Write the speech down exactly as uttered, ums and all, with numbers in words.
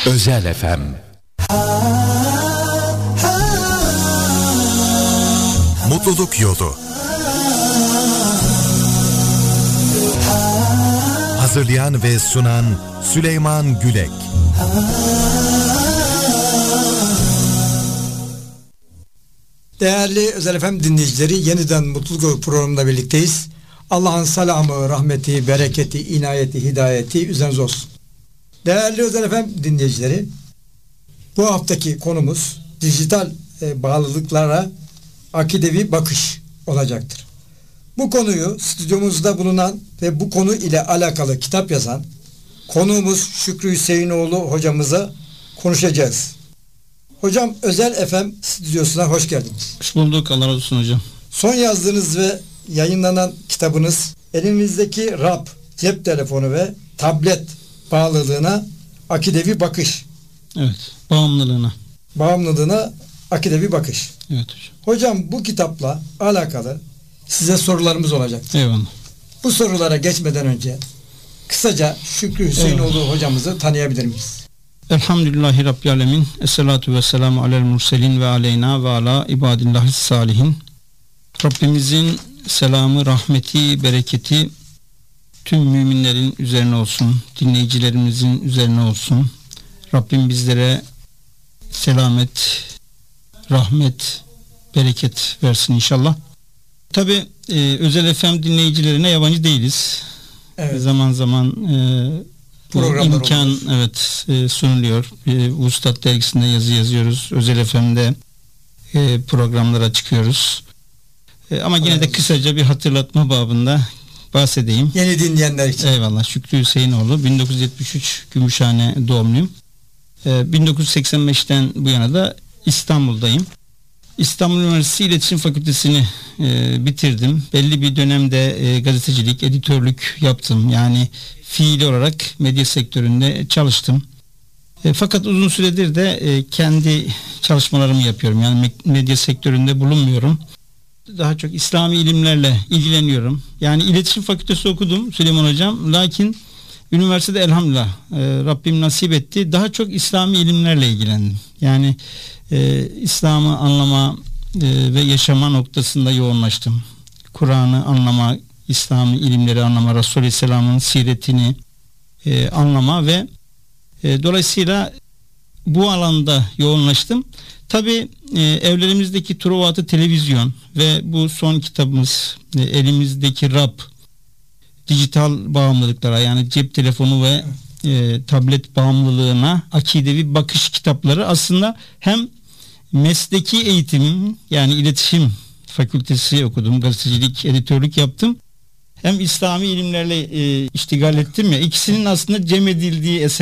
Özel F M. Mutluluk Yolu. Hazırlayan ve sunan Süleyman Gülek. Değerli Özel F M dinleyicileri, yeniden Mutluluk Yolu programında birlikteyiz. Allah'ın selamı, rahmeti, bereketi, inayeti, hidayeti üzerinize olsun. Değerli Özel F M dinleyicileri, bu haftaki konumuz dijital e, bağlılıklara akidevi bakış olacaktır. Bu konuyu stüdyomuzda bulunan ve bu konu ile alakalı kitap yazan konuğumuz Şükrü Hüseyinoğlu hocamıza konuşacağız. Hocam, Özel F M stüdyosuna hoş geldiniz. Hoş bulduk, Allah razı olsun hocam. Son yazdığınız ve yayınlanan kitabınız elimizdeki Rab, cep telefonu ve tablet bağlılığına akidevi bakış. Evet, bağımlılığına. Bağımlılığına akidevi bakış. Evet hocam. Hocam, bu kitapla alakalı size sorularımız olacak. Eyvallah. Bu sorulara geçmeden önce kısaca Şükrü Hüseyinoğlu Eyvallah. hocamızı tanıyabilir miyiz? Elhamdülillahi Rabbil Alemin. Esselatu ve selamu alel murselin ve aleyna ve ala ibadillahi salihin. Rabbimizin selamı, rahmeti, bereketi tüm müminlerin üzerine olsun. Dinleyicilerimizin üzerine olsun. Rabbim bizlere selamet, rahmet, bereket versin inşallah. Tabi e, Özel F M dinleyicilerine yabancı değiliz. Evet. Zaman zaman e, bu imkan olur. evet e, sunuluyor. E, Ustad dergisinde yazı yazıyoruz. Özel F M'de e, programlara çıkıyoruz. E, ama yine de kısaca bir hatırlatma babında bahsedeyim. Yeni dinleyenler için. Eyvallah. Şükrü Hüseyinoğlu, bin dokuz yüz yetmiş üç Gümüşhane doğumluyum. E, bin dokuz yüz seksen beşten bu yana da İstanbul'dayım. İstanbul Üniversitesi İletişim Fakültesini e, bitirdim. Belli bir dönemde e, gazetecilik, editörlük yaptım. Yani fiili olarak medya sektöründe çalıştım. E, fakat uzun süredir de e, kendi çalışmalarımı yapıyorum. Yani me- medya sektöründe bulunmuyorum. Daha çok İslami ilimlerle ilgileniyorum. Yani İletişim Fakültesi okudum Süleyman Hocam. Lakin üniversitede elhamdülillah e, Rabbim nasip etti. Daha çok İslami ilimlerle ilgilendim. Yani e, İslam'ı anlama e, ve yaşama noktasında yoğunlaştım. Kur'an'ı anlama, İslami ilimleri anlama, Resulü Aleyhisselam'ın siretini e, anlama ve e, dolayısıyla bu alanda yoğunlaştım. Tabii e, evlerimizdeki Truvatı televizyon ve bu son kitabımız e, elimizdeki Rab, dijital bağımlılıklara, yani cep telefonu ve e, tablet bağımlılığına akidevi bakış kitapları aslında hem mesleki eğitimim, yani iletişim fakültesi okudum, gazetecilik, editörlük yaptım, hem İslami ilimlerle e, iştigal ettim ya, ikisinin aslında cem edildiği eser.